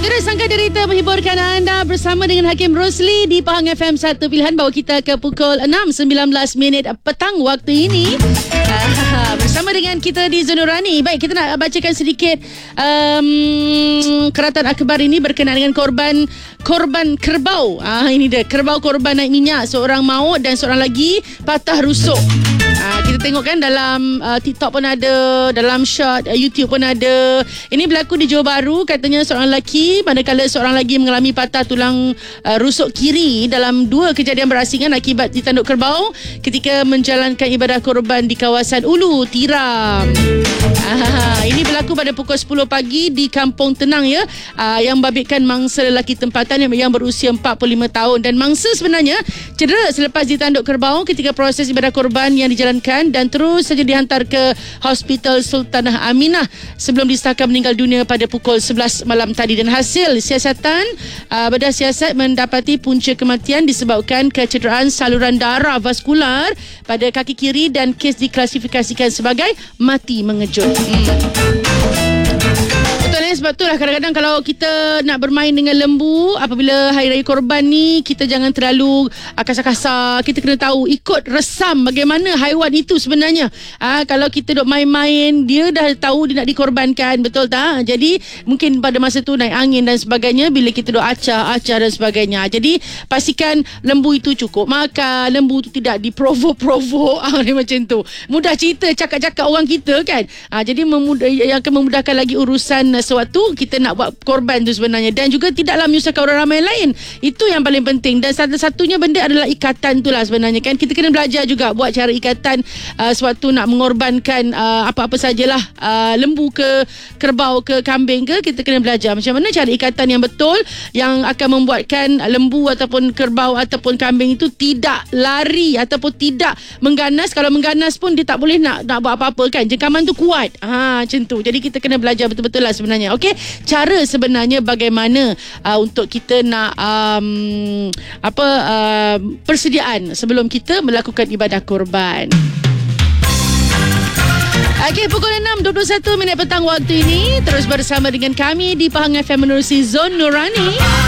Segera sangka derita menghiburkan anda bersama dengan Hakim Rosli di Pahang FM 1 Pilihan, bawa kita ke pukul 6.19 petang waktu ini. Bersama dengan kita di Zon Nurani. Baik, kita nak bacakan sedikit keratan akhbar ini berkenaan dengan korban kerbau. Ini dia, kerbau korban naik minyak, seorang maut dan seorang lagi patah rusuk. Kita tengok kan dalam TikTok pun ada, dalam short YouTube pun ada. Ini berlaku di Johor Bahru. Katanya seorang lelaki, manakala seorang lagi mengalami patah tulang rusuk kiri dalam dua kejadian berasingan akibat ditanduk kerbau ketika menjalankan ibadah korban di kawasan Ulu Tiram. Ini berlaku pada pukul 10 pagi di Kampung Tenang ya, yang membabitkan mangsa lelaki tempatan yang berusia 45 tahun, dan mangsa sebenarnya cedera selepas ditanduk kerbau ketika proses ibadah korban yang dijalankan dan terus saja dihantar ke Hospital Sultanah Aminah sebelum disahkan meninggal dunia pada pukul 11 malam tadi. Dan hasil siasatan, bedah siasat mendapati punca kematian disebabkan kecederaan saluran darah vaskular pada kaki kiri dan kes diklasifikasikan sebagai mati mengejut. Sebab itulah kadang-kadang kalau kita nak bermain dengan lembu apabila Hari Raya Korban ni, kita jangan terlalu kasar-kasar. Kita kena tahu, ikut resam bagaimana haiwan itu sebenarnya. Kalau kita duk main-main, dia dah tahu dia nak dikorbankan, betul tak? Jadi mungkin pada masa tu naik angin dan sebagainya, bila kita duk acah dan sebagainya. Jadi pastikan lembu itu cukup makan, lembu tu tidak diprovok-provok. Macam tu. Mudah cerita cakap-cakap orang kita kan. Jadi yang akan memudahkan lagi urusan sewaktu kita nak buat korban tu sebenarnya, dan juga tidaklah menyusahkan orang ramai lain. Itu yang paling penting. Dan satu-satunya benda adalah ikatan tu lah sebenarnya kan. Kita kena belajar juga buat cara ikatan sewaktu nak mengorbankan apa-apa sajalah, lembu ke, kerbau ke, kambing ke. Kita kena belajar macam mana cara ikatan yang betul yang akan membuatkan lembu ataupun kerbau ataupun kambing itu tidak lari ataupun tidak mengganas. Kalau mengganas pun dia tak boleh nak buat apa-apa kan. Jengkaman tu kuat. Macam tu. Jadi kita kena belajar betul-betul lah sebenarnya. Okey, cara sebenarnya bagaimana untuk kita nak persediaan sebelum kita melakukan ibadah korban. Okey, pukul 6.21 petang waktu ini. Terus bersama dengan kami di Pahang FM menerusi Zon Nurani.